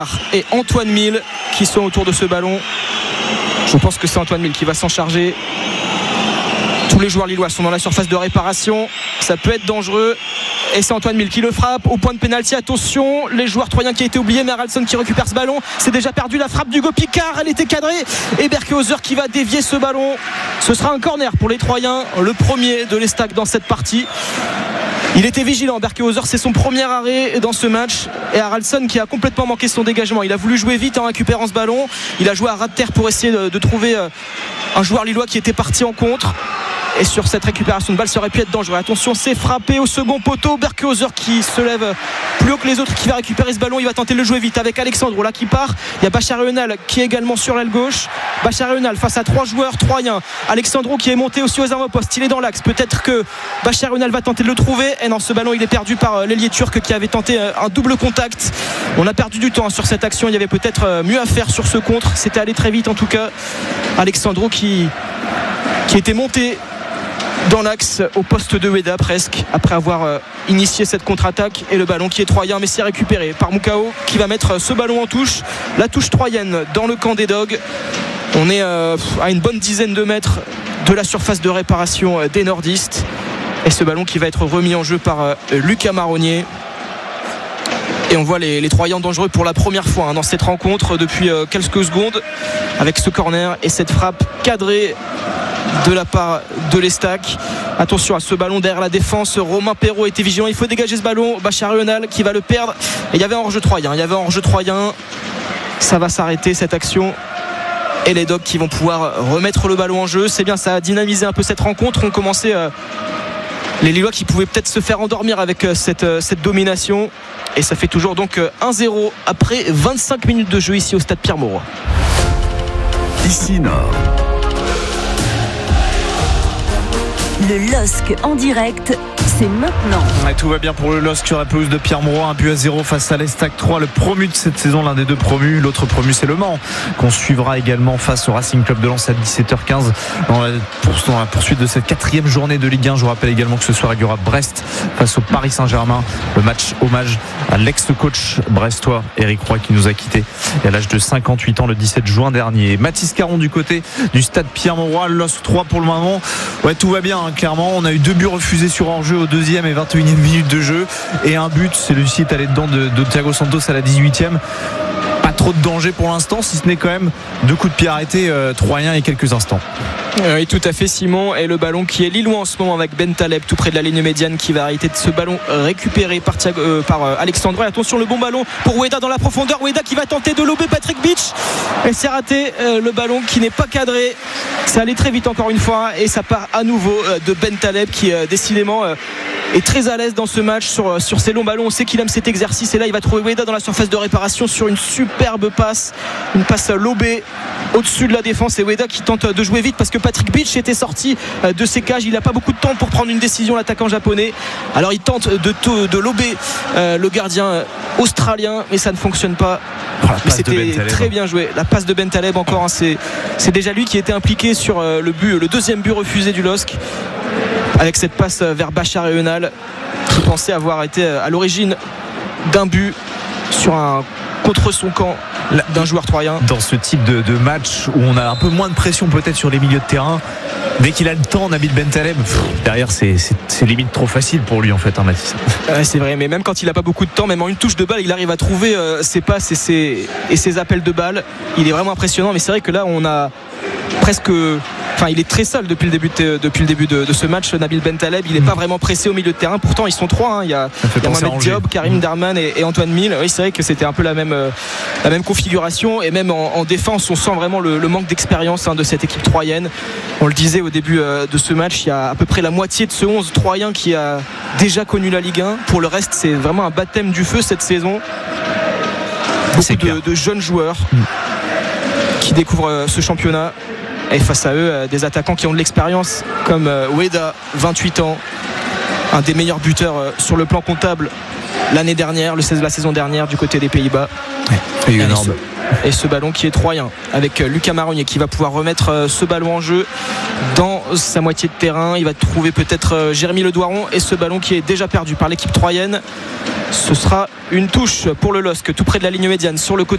et Antoine Mille qui sont autour de ce ballon. Je pense que c'est Antoine Mille qui va s'en charger. Tous les joueurs lillois sont dans la surface de réparation. Ça peut être dangereux. Et c'est Antoine Mille qui le frappe au point de pénalty. Attention, les joueurs troyens qui a été oublié, mais Haraldsson qui récupère ce ballon. C'est déjà perdu, la frappe d'Hugo Picard, elle était cadrée. Et Berkehauser qui va dévier ce ballon. Ce sera un corner pour les Troyens, le premier de l'Estac dans cette partie. Il était vigilant, Berkehauser, c'est son premier arrêt dans ce match. Et Haraldsson qui a complètement manqué son dégagement. Il a voulu jouer vite en récupérant ce ballon. Il a joué à ras de terre pour essayer de trouver un joueur lillois qui était parti en contre. Et sur cette récupération de balle, ça aurait pu être dangereux. Attention, c'est frappé au second poteau. Berkehauser qui se lève plus haut que les autres, qui va récupérer ce ballon. Il va tenter de le jouer vite avec Alexandro là qui part. Il y a Bachar Eunal qui est également sur l'aile gauche. Bachar Eunal face à 3 joueurs troyens. Alexandro qui est monté aussi aux avant-postes. Il est dans l'axe. Peut-être que Bachar Eunal va tenter de le trouver. Et non, ce ballon il est perdu par l'ailier turc qui avait tenté un double contact. On a perdu du temps sur cette action. Il y avait peut-être mieux à faire sur ce contre. C'était allé très vite en tout cas. Alexandro qui était monté dans l'axe au poste de Ueda presque après avoir initié cette contre-attaque. Et le ballon qui est troyen, mais c'est récupéré par Moukao qui va mettre ce ballon en touche, la touche troyenne dans le camp des Dogs. On est à une bonne dizaine de mètres de la surface de réparation des nordistes, et ce ballon qui va être remis en jeu par Lucas Marronnier. Et on voit les Troyens dangereux pour la première fois dans cette rencontre depuis quelques secondes, avec ce corner et cette frappe cadrée de la part de l'Estac. Attention à ce ballon derrière la défense. Romain Perrault était vigilant, il faut dégager ce ballon. Bachar Eunal qui va le perdre. Et il y avait un hors-jeu troyen. Ça va s'arrêter cette action. Et les Dogs qui vont pouvoir remettre le ballon en jeu. C'est bien, ça a dynamisé un peu cette rencontre. On commençait les Lillois qui pouvaient peut-être se faire endormir avec cette domination. Et ça fait toujours donc 1-0 après 25 minutes de jeu ici au stade Pierre-Mauroy. Ici Nord. Le LOSC en direct, c'est maintenant. Et tout va bien pour le LOSC sur la pelouse de Pierre-Mauroy. 1-0 face à l'Estac 3, le promu de cette saison, l'un des deux promus. L'autre promu, c'est Le Mans, qu'on suivra également face au Racing Club de Lens à 17h15 dans la poursuite de cette 4e journée de Ligue 1. Je vous rappelle également que ce soir il y aura Brest face au Paris Saint-Germain, le match hommage à l'ex-coach brestois Éric Roy qui nous a quittés à l'âge de 58 ans le 17 juin dernier. Mathis Caron du côté du stade Pierre-Mauroy. LOSC 3 pour le moment. Ouais, tout va bien clairement. On a eu 2 buts refusés sur hors-jeu au 2e et 21e minute de jeu, et un but, celui-ci est allé dedans de Thiago Santos à la 18e. Pas trop de danger pour l'instant, si ce n'est quand même 2 coups de pied arrêtés troyens il y a quelques instants. Oui, tout à fait, Simon. Et le ballon qui est lillois en ce moment avec Ben Taleb tout près de la ligne médiane, qui va arrêter de ce ballon récupéré par Alexandre. Et attention, le bon ballon pour Ueda dans la profondeur. Ueda qui va tenter de lober Patrick Beach, et c'est raté. Le ballon qui n'est pas cadré. Ça allait très vite encore une fois, et ça part à nouveau de Ben Taleb qui décidément est très à l'aise dans ce match sur ces longs ballons. On sait qu'il aime cet exercice, et là il va trouver Ueda dans la surface de réparation sur une superbe passe, une passe lobée au-dessus de la défense. Et Ueda qui tente de jouer vite parce que Patrick Beach était sorti de ses cages. Il n'a pas beaucoup de temps pour prendre une décision, l'attaquant japonais. Alors il tente de lober le gardien australien, mais ça ne fonctionne pas. Mais c'était très bien joué. La passe de Ben Taleb encore, c'est déjà lui qui était impliqué sur le 2e but refusé du LOSC, avec cette passe vers Bachar Eunal, qui pensait avoir été à l'origine d'un but sur un contre son camp d'un joueur troyen. Dans ce type de match où on a un peu moins de pression peut-être sur les milieux de terrain, dès qu'il a le temps, Nabil Ben Taleb, derrière c'est limite trop facile pour lui en fait, Mathis. C'est vrai, mais même quand il n'a pas beaucoup de temps, même en une touche de balle, il arrive à trouver ses passes et ses appels de balle. Il est vraiment impressionnant, mais c'est vrai que là on a presque... Enfin, il est très seul depuis le début de ce match. Nabil Ben Taleb, il n'est pas vraiment pressé au milieu de terrain. Pourtant ils sont 3, il y a Mohamed Diop, Karim Darman et Antoine Mille. Oui, c'est vrai que c'était un peu la même configuration, et même en défense on sent vraiment le manque d'expérience de cette équipe troyenne. On le disait au début de ce match, il y a à peu près la moitié de ce 11 troyen qui a déjà connu la Ligue 1. Pour le reste, c'est vraiment un baptême du feu cette saison. Beaucoup de jeunes joueurs qui découvrent ce championnat, et face à eux des attaquants qui ont de l'expérience comme Ueda, 28 ans, un des meilleurs buteurs sur le plan comptable l'année dernière, la saison dernière du côté des Pays-Bas. Et ce ballon qui est troyen, avec Lucas Marronnier qui va pouvoir remettre ce ballon en jeu dans sa moitié de terrain. Il va trouver peut-être Jérémy Ledouaron, et ce ballon qui est déjà perdu par l'équipe troyenne. Ce sera une touche pour le LOSC tout près de la ligne médiane sur le côté